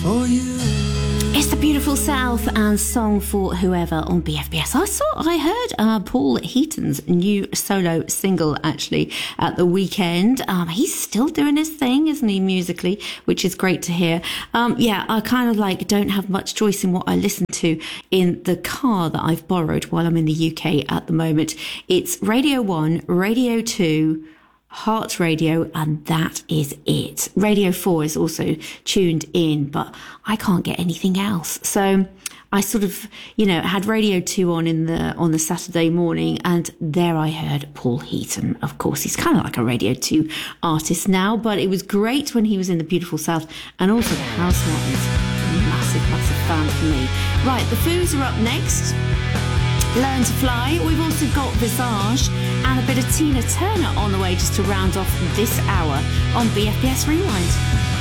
for you. It's the Beautiful South and Song for Whoever on BFBS. I heard Paul Heaton's new solo single actually at the weekend. He's still doing his thing, isn't he, musically, which is great to hear. I kind of don't have much choice in what I listen to in the car that I've borrowed while I'm in the UK at the moment. It's Radio 1, Radio 2, Heart Radio, and that is it. Radio 4 is also tuned in, but I can't get anything else. So I sort of, had Radio 2 on the Saturday morning, and there I heard Paul Heaton. Of course, he's kind of like a Radio 2 artist now, but it was great when he was in the Beautiful South, and also the House Mountains. Massive fan for me. Right, the Foos are up next. Learn to Fly. We've also got Visage and a bit of Tina Turner on the way just to round off this hour on BFBS Rewind.